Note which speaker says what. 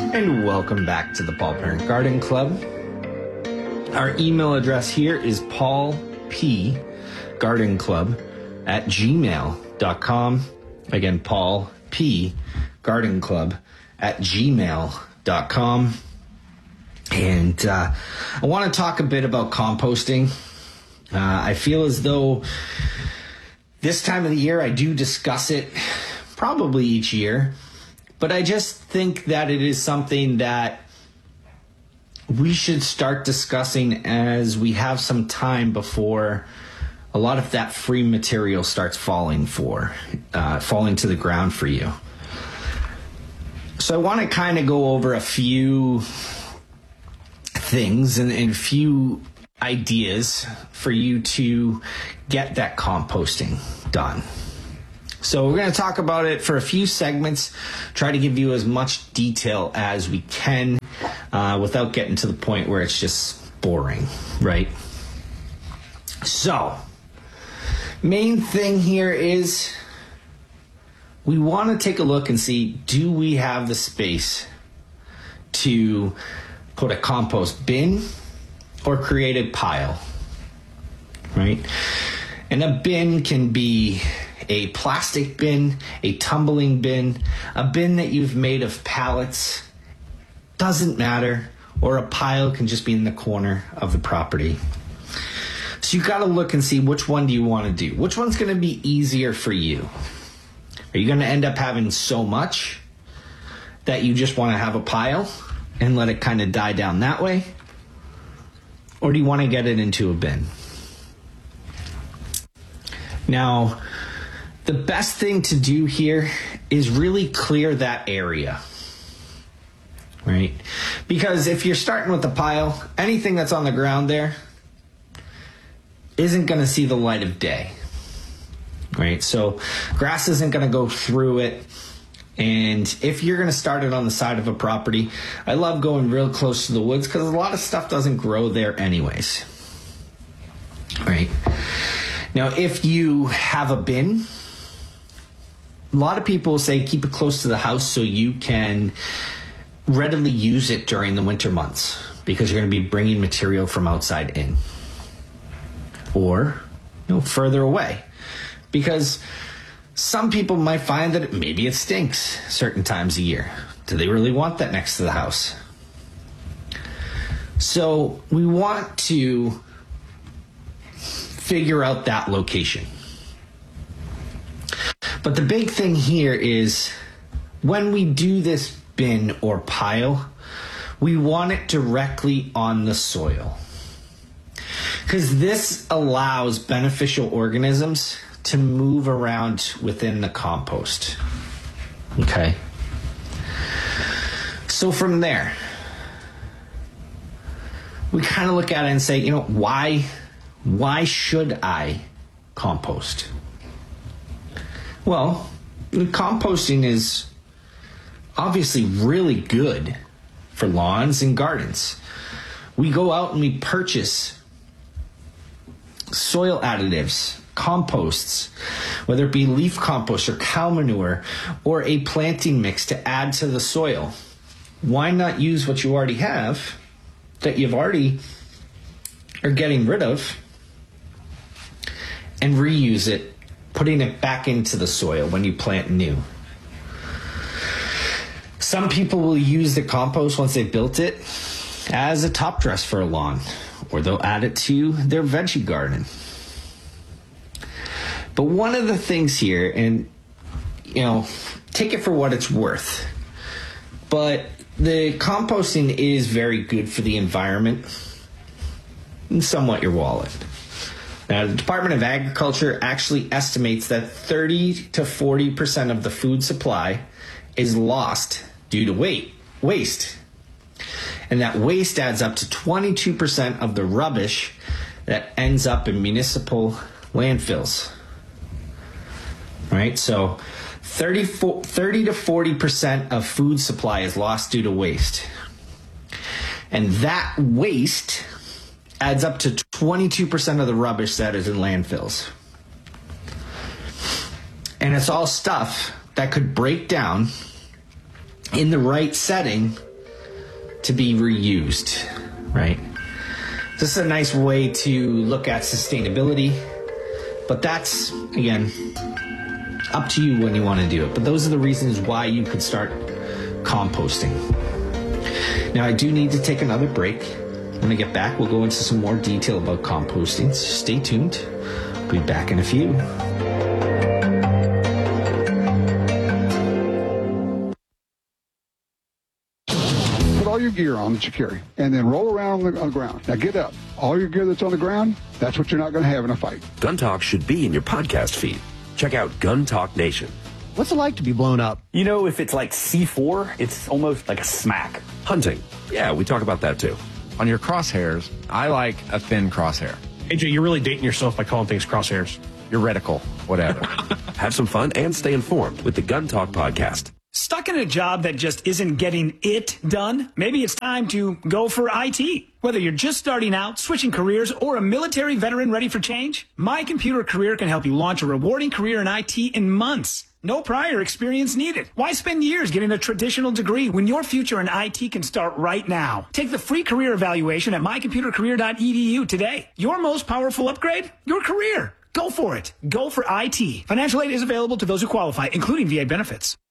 Speaker 1: And welcome back to the Paul Parent Garden Club. Our email address here is paulpgardenclub@gmail.com. Again, paulpgardenclub@gmail.com. And I want to talk a bit about composting. I feel as though this time of the year I do discuss it probably each year, but I just think that it is something that we should start discussing as we have some time before a lot of that free material starts falling to the ground for you. So I want to kind of go over a few things and a few ideas for you to get that composting done. So we're going to talk about it for a few segments, try to give you as much detail as we can without getting to the point where it's just boring, right? So, main thing here is we want to take a look and see, do we have the space to put a compost bin or create a pile, right? And a bin can be a plastic bin, a tumbling bin, a bin that you've made of pallets, doesn't matter, or a pile can just be in the corner of the property. So you got to look and see, which one do you want to do? Which one's going to be easier for you? Are you going to end up having so much that you just want to have a pile and let it kind of die down that way? Or do you want to get it into a bin? Now, the best thing to do here is really clear that area, right? Because if you're starting with a pile, anything that's on the ground there isn't going to see the light of day, right? So grass isn't going to go through it. And if you're going to start it on the side of a property, I love going real close to the woods because a lot of stuff doesn't grow there anyways, right? Now, if you have a bin, a lot of people say keep it close to the house so you can readily use it during the winter months because you're going to be bringing material from outside in. Or, further away, because some people might find that maybe it stinks certain times a year. Do they really want that next to the house? So we want to figure out that location. But the big thing here is when we do this bin or pile, we want it directly on the soil. Because this allows beneficial organisms to move around within the compost. Okay. So from there, we kind of look at it and say, why should I compost? Well, composting is obviously really good for lawns and gardens. We go out and we purchase soil additives, composts, whether it be leaf compost or cow manure or a planting mix to add to the soil. Why not use what you already have that you've already are getting rid of and reuse it, putting it back into the soil when you plant new? Some people will use the compost once they've built it as a top dress for a lawn, or they'll add it to their veggie garden. But one of the things here, and take it for what it's worth, but the composting is very good for the environment and somewhat your wallet. Now, the Department of Agriculture actually estimates that 30 to 40% of the food supply is lost due to waste. And that waste adds up to 22% of the rubbish that ends up in municipal landfills. Right? So 30 to 40% of food supply is lost due to waste. And that waste adds up to 22% of the rubbish that is in landfills. And it's all stuff that could break down in the right setting to be reused, right? This is a nice way to look at sustainability, but that's, again, up to you when you want to do it. But those are the reasons why you could start composting. Now, I do need to take another break. When I get back, we'll go into some more detail about composting. So stay tuned. I'll be back in a few.
Speaker 2: Put all your gear on that you carry, and then roll around on the ground. Now get up. All your gear that's on the ground, that's what you're not going to have in a fight.
Speaker 3: Gun Talk should be in your podcast feed. Check out Gun Talk Nation.
Speaker 4: What's it like to be blown up?
Speaker 5: You know, if it's like C4, it's almost like a smack.
Speaker 3: Hunting. Yeah, we talk about that too.
Speaker 6: On your crosshairs, I like a thin crosshair.
Speaker 7: AJ, you're really dating yourself by calling things crosshairs.
Speaker 6: Your reticle, whatever.
Speaker 3: Have some fun and stay informed with the Gun Talk podcast.
Speaker 8: Stuck in a job that just isn't getting it done? Maybe it's time to go for IT. Whether you're just starting out, switching careers, or a military veteran ready for change, My Computer Career can help you launch a rewarding career in IT in months. No prior experience needed. Why spend years getting a traditional degree when your future in IT can start right now? Take the free career evaluation at mycomputercareer.edu today. Your most powerful upgrade? Your career. Go for it. Go for IT. Financial aid is available to those who qualify, including VA benefits.